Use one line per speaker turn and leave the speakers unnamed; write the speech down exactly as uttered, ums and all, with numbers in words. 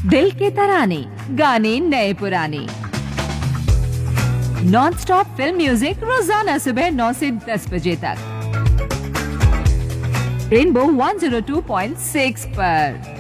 दिल के तराने, गाने नए पुराने, नॉन स्टॉप फिल्म म्यूजिक रोजाना सुबह नौ से दस बजे तक rainbow one zero two point six पर।